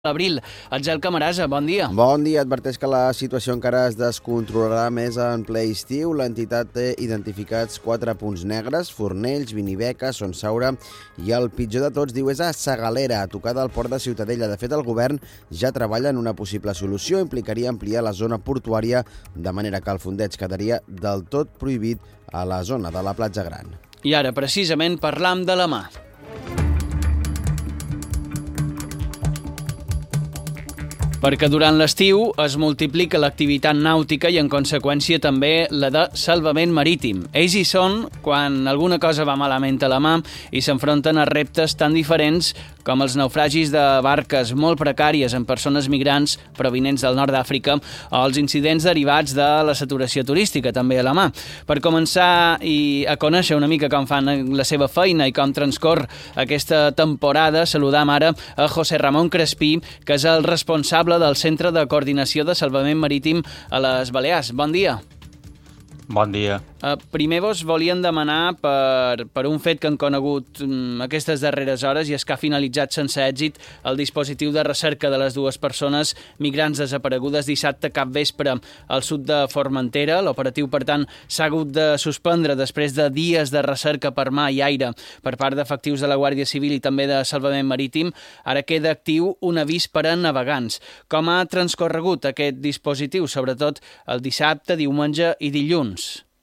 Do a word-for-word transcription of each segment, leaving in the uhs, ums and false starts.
L'abril. Àngel Camarasa, bon dia. Bon dia. Adverteix que la situació encara es descontrolarà més en ple estiu. L'entitat té identificats quatre punts negres: Fornells, Vinibeca, Son Saura i el pitjor de tots, diu, és a Segalera, a tocar del port de Ciutadella. De fet, el govern ja treballa en una possible solució. Implicaria ampliar la zona portuària, de manera que el fondeig quedaria del tot prohibit a la zona de la Platja Gran. I ara, precisament, parlam de la mà. Perquè durant l'estiu es multiplica l'activitat nàutica i, en conseqüència, també la de salvament marítim. Ells hi són quan alguna cosa va malament a la mà i s'enfronten a reptes tan diferents com els naufragis de barques molt precàries amb persones migrants provinents del nord d'Àfrica o els incidents derivats de la saturació turística, també a la mà. Per començar i a conèixer una mica com fan la seva feina i com transcorre aquesta temporada, saludam ara a José Ramón Crespí, que és el responsable del Centre de Coordinació de Salvament Marítim a les Balears. Bon dia. Bon dia. Uh, primer vos volien demanar per, per un fet que han conegut um, aquestes darreres hores, i és que ha finalitzat sense èxit el dispositiu de recerca de les dues persones migrants desaparegudes dissabte capvespre al sud de Formentera. L'operatiu, per tant, s'ha hagut de suspendre després de dies de recerca per mar i aire per part d'efectius de la Guàrdia Civil i també de Salvament Marítim. Ara queda actiu un avís per a navegants. Com ha transcorregut aquest dispositiu, sobretot el dissabte, diumenge i dilluns?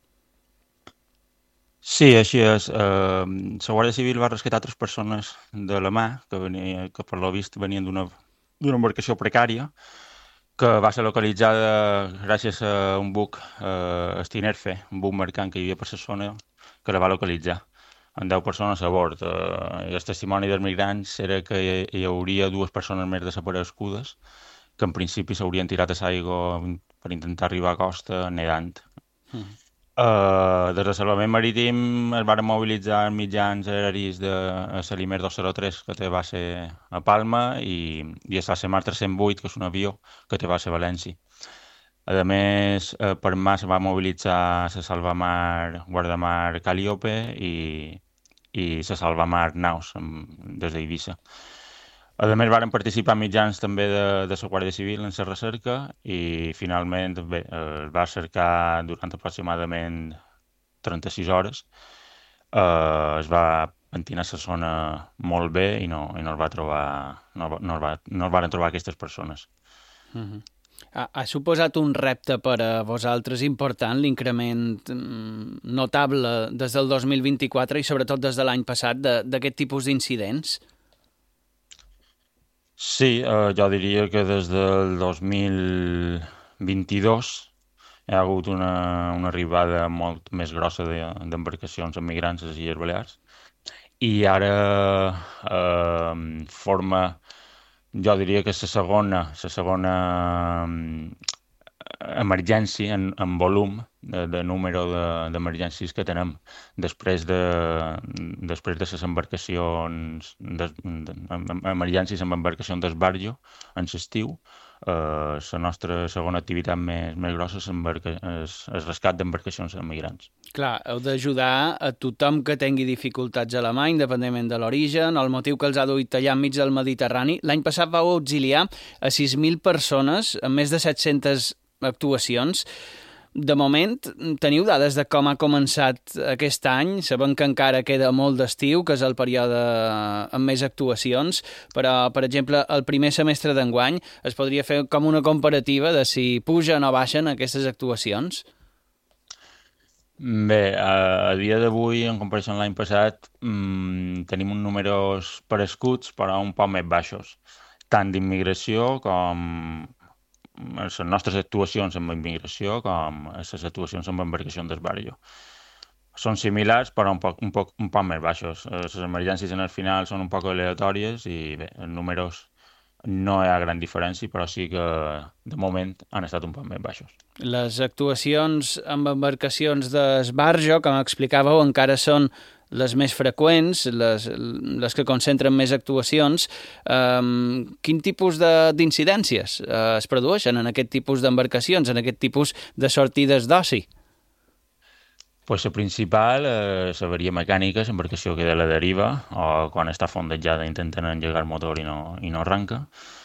Sí, així és. Eh, la Guàrdia Civil va rescatar tres persones de la mà, que, venia, que per lo vist venien d'una d'una embarcació precària, que va ser localitzada gràcies a un buc eh, Estinerfe, un buc mercant que hi havia per la zona, que la va localitzar, amb deu persones a bord. Eh, el testimoni dels migrants era que hi, hi hauria dues persones més desaparegudes, que en principi s'haurien tirat a l'aigua per intentar arribar a costa nedant. Mm. Uh, des de Salvament Marítim es van mobilitzar mitjans aeris de Salimer dos cents tres, que té base a Palma, i, i a Semar tres cents vuit, que és un avió que té base a València. A més, uh, per mar se va mobilitzar la Salvamar Guardamar Calliope i, i la Salvamar Naus des d'Eivissa. A més, varen participar mitjans també de, de la Guàrdia Civil en la recerca i, finalment, bé, es va cercar durant aproximadament trenta-sis hores. Eh, es va pentinar la zona molt bé i no, i no es va trobar, no, no, es va, no es van trobar aquestes persones. Uh-huh. Ha, ha suposat un repte per a vosaltres important, l'increment notable des del dos mil vint-i-quatre i sobretot des de l'any passat d'aquest tipus d'incidents? Sí, eh, jo diria que des del dos mil vint-i-dos hi ha hagut una, una arribada molt més grossa d'embarcacions amb migrants a les Illes Balears, i ara eh, forma, jo diria que la segona, la segona emergència en, en volum de, de número d'emergències que tenem després de, després de les embarcacions, de, de, emergències amb embarcacions d'esbarjo en l'estiu. Eh, la nostra segona activitat més, més grossa és, és el rescat d'embarcacions amb migrants. Clar, heu d'ajudar a tothom que tingui dificultats a la mà, independentment de l'origen, el motiu que els ha duit allà enmig del Mediterrani. L'any passat vau auxiliar a sis mil persones amb més de set-centes actuacions. De moment, teniu dades de com ha començat aquest any? Sabem que encara queda molt d'estiu, que és el període amb més actuacions, però, per exemple, el primer semestre d'enguany es podria fer com una comparativa de si pugen o baixen aquestes actuacions? Bé, a, a dia d'avui, en comparació amb l'any passat, mmm, tenim uns números parescuts, però un poc més baixos, tant d'immigració com les nostres actuacions amb immigració com les actuacions amb embarcacions d'esbarjo. Són similars, però un poc, un poc, un poc més baixos. Les emergències en el final són un poc aleatòries i bé, els números no hi ha gran diferència, però sí que de moment han estat un poc més baixos. Les actuacions amb embarcacions d'esbarjo, com explicàveu, encara són les més freqüents, les, les que concentren més actuacions. Um, quin tipus d'incidències uh, es produeixen en aquest tipus d'embarcacions, en aquest tipus de sortides d'oci? Pues la principal, eh, l'avaria mecànica, l'embarcació queda a la deriva, o quan està fondejada intenten engegar el motor i no, i no arranca.